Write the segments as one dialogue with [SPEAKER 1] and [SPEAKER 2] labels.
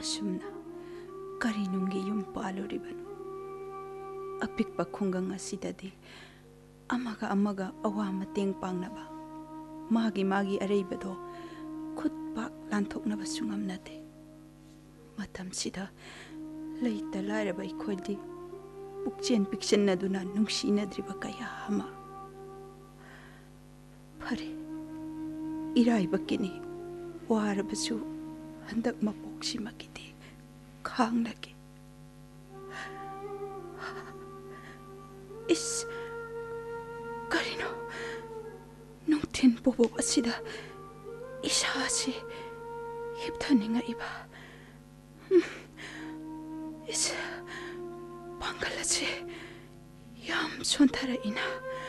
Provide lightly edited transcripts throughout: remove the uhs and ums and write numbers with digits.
[SPEAKER 1] ꯑꯁꯨꯝꯅ ꯀꯔꯤꯅꯨꯡꯒꯤ ꯌꯨꯝ ꯄꯥꯜꯂꯨꯔꯤꯕꯅꯣ? ꯑꯄꯤꯛꯄ ꯈꯨꯡꯒꯪ ꯑꯁꯤꯗꯗꯤ ꯑꯃꯒ ꯑꯃꯒ ꯑꯋꯥ ꯃꯇꯦꯡ ꯄꯥꯡꯅꯕ, ꯃꯥꯒꯤ ꯑꯔꯩꯕꯗꯣ ꯈꯨꯠ ꯄꯥꯛ ꯂꯥꯟꯊꯣꯛꯅꯕꯁꯨ ꯉꯝꯅꯗꯦ꯫ ꯃꯇꯝꯁꯤꯗ ꯂꯩꯇ ꯂꯥꯏꯔꯕ ꯑꯩꯈꯣꯏꯗꯤ ꯄꯨꯛꯆꯦꯟ ꯄꯤꯛꯁꯤꯟꯅꯗꯨꯅ ꯅꯨꯡꯁꯤꯅꯗ꯭ꯔꯤꯕ ꯀꯌꯥ ꯑꯃ꯫ ꯐꯔꯦ, ꯏꯔꯥꯏꯕꯛꯀꯤꯅꯤ, ꯋꯥꯔꯕꯁꯨ ꯍꯟꯗꯛ ꯃꯄꯣꯛꯁꯤꯃꯛꯀꯤꯗꯤ ꯈꯥꯡꯂꯒꯦ꯫ 이씨, 그리노 농틴 보복 아시다. 이샤시 힙타닝아 이봐. 이씨, 방갈라지 얌 촌타라 이나.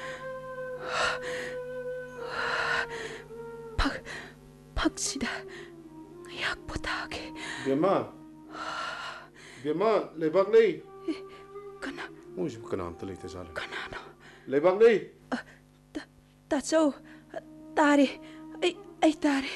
[SPEAKER 1] 박시다 약보다하게.
[SPEAKER 2] बेमा लेबाक नहीं।
[SPEAKER 1] कना
[SPEAKER 2] मुझे कना हम तो लेते जाले।
[SPEAKER 1] कना नो
[SPEAKER 2] लेबाक नहीं।
[SPEAKER 1] ताचो तारे ऐ तारे।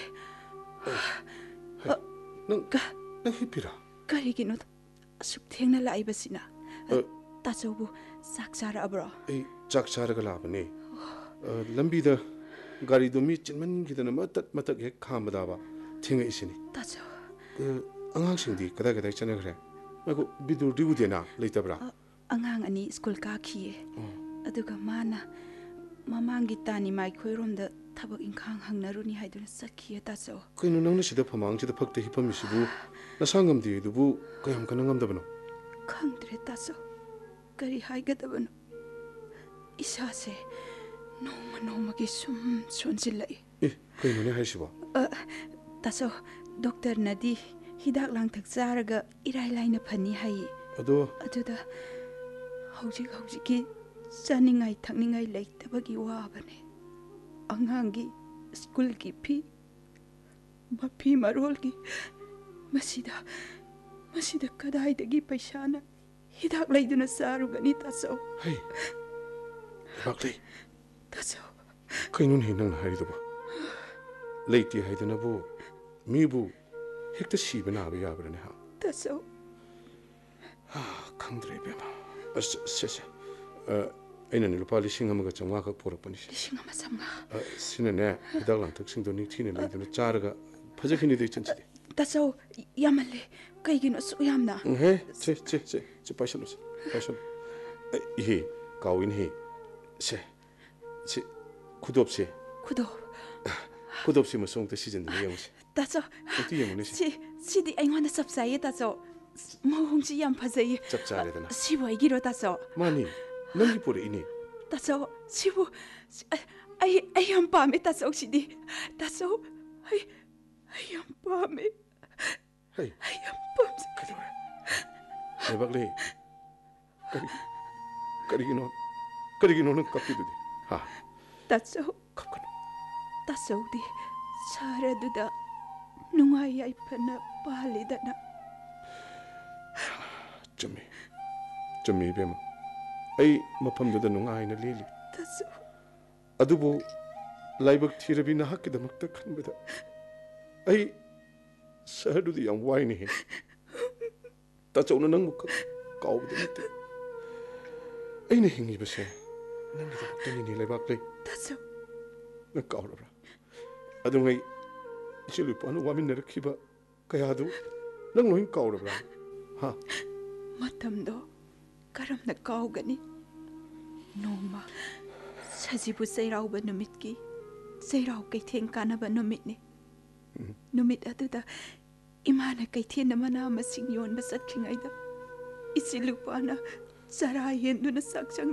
[SPEAKER 2] नंग हिपिरा।
[SPEAKER 1] करिगिनो असुक थेंगना लाइबसिना। ताचोबु साक्षार अब्रो।
[SPEAKER 2] ऐ साक्षार गलाबने। लंबीदा गाड़ी दोमी चिन्मन की तरह मत एक खाम बदावा थेंगे इसीनी।
[SPEAKER 1] ताचो
[SPEAKER 2] अंगांग सिंधी कदा चने घरे। मैं को बिदुर दिबु देना लेता बरा।
[SPEAKER 1] अंगांग अनी स्कूल का खिए। अदुगा माना ममांगी तानी माई खोइरोमदा थबक इंखांग हंगनरुनी हाइदुना सखिए ताचो।
[SPEAKER 2] कइनो नंगना सिदा फमांग सिदा फक्ते हिपमिसिबु नसांगम दि दुबु कयम कनंगम दबनो।
[SPEAKER 1] खंद्रे ताचो करी हाइगदबनो। इसासे नोमा की सुम सोनजिल्लाई।
[SPEAKER 2] कइनो ने हाइसिबो।
[SPEAKER 1] ताचो डॉक्टर नदी हिदाक लांथक चारगा इराय लाइना फनी हाई। अदुदा हौजिकी चानिंगाई थकनिंगाई लेइतबगी वाबने। अंगांगी स्कूल की फी मफी मरोल की मसीदा कदाइदगी पैसाना हिदाक लाइदुना सारुगनी ताचो।
[SPEAKER 2] हे बाक्ले
[SPEAKER 1] ताचो
[SPEAKER 2] कइनो ने नंग हाइदबो। लेइति हाइदनबो मीबु हेक्ता सीबना आबे याबरने हा।
[SPEAKER 1] ताचो
[SPEAKER 2] खंद्रे बेमा से ऐना ने लुपा लिसिंग अमगा चंगा का पोरपनि
[SPEAKER 1] लिसिंग अमा समगा
[SPEAKER 2] सिनने हिदाक लांथक सिंग दोनि थिने लेदुना चारगा फजखिनि दै चनसिदे।
[SPEAKER 1] ताचो यामले कइगिनो सु यामना।
[SPEAKER 2] हे चे पैसा हे काउइन हे से खुदोप से मसोंग ते सीजन दे यंग से
[SPEAKER 1] ताचो
[SPEAKER 2] ती यंग ने
[SPEAKER 1] सिदी आइवाना सबसाये ताचो मोहंगजी याम फजई
[SPEAKER 2] सबसारे दना
[SPEAKER 1] सिबो आइगिरो ताचो
[SPEAKER 2] मानी नंगी पोरे इने
[SPEAKER 1] ताचो सिबो आई याम पामे ताचो सिदी ताचो आई याम पामे
[SPEAKER 2] हे
[SPEAKER 1] आई याम पाम
[SPEAKER 2] कदोरे ए बगले करिगिनो न कपि दुदे हा
[SPEAKER 1] ताचो
[SPEAKER 2] कपकन
[SPEAKER 1] ताचो दी सारदुदा नुंगाई याइफना पालिदना।
[SPEAKER 2] चुम्मी बेमा ऐ मफमदुदा नुंगाइना लेली
[SPEAKER 1] ताचो
[SPEAKER 2] अदुबो लाइबक थिरबि नहक्किदमक्ता खनबदा ऐ सहरदुदी याम वाइने हे ताचौना नंगबु काउबदा नते ऐने हिंगिबसे नंगिदमक्तनि ने लाइबाक्ले
[SPEAKER 1] ताचो
[SPEAKER 2] न काउरबरा अदुंगै इचलुपानु वामिनरखिबा कयादु नंग लोइन काउरबरा हा
[SPEAKER 1] मतमदो करमना काउगनी नोमा सजिबु सैराउबा नुमितकी सैराउ कैथें कानबा नुमितने नुमित अदुदा इमाना कैथेन मना मसिंग योन बसखिंगाइदा इचलुपाना चरा हेंदुना साक्षंग